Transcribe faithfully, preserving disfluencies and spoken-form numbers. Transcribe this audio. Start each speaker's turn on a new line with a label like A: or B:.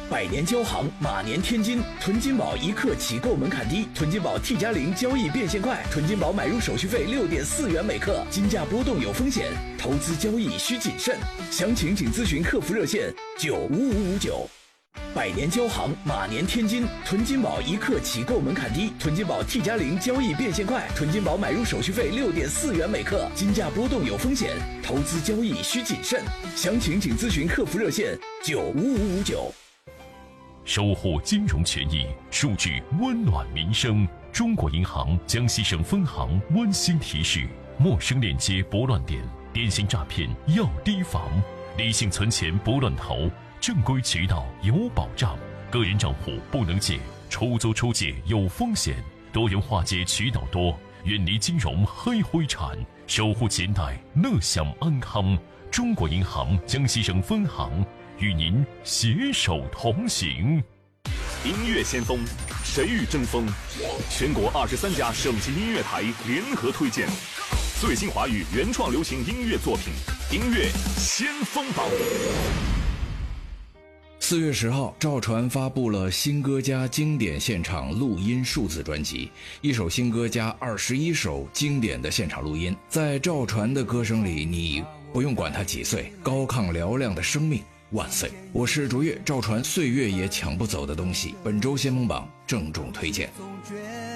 A: 百年交行，马年天金。囤金宝一克起购门槛低，囤金宝 T 加零交易变现快，囤金宝买入手续费六点四元每克，金价波动有风险，投资交易需谨慎。详情请咨询客服热线九五五五九。百年交行，马年天金。囤金宝一克起购门槛低，囤金宝 T 加零交易变现快，囤金宝买入手续费六点四元每克，金价波动有风险，投资交易需谨慎。详情请咨询客服热线九五五五九。
B: 守护金融权益，数据温暖民生。中国银行江西省分行温馨提示：陌生链接拨乱点，电信诈骗要提防，理性存钱不乱投，正规渠道有保障，个人账户不能借，出租出借有风险，多元化解渠道多，远离金融黑灰产，守护钱袋乐享安康。中国银行江西省分行与您携手同行。
C: 音乐先锋，谁与争锋？全国二十三家省级音乐台联合推荐最新华语原创流行音乐作品，音乐先锋榜。
D: 四月十号，赵传发布了新歌加经典现场录音数字专辑，一首新歌加二十一首经典的现场录音。在赵传的歌声里，你不用管他几岁，高亢嘹亮的生命万岁！我是卓越，赵传岁月也抢不走的东西。本周先锋榜郑重推荐。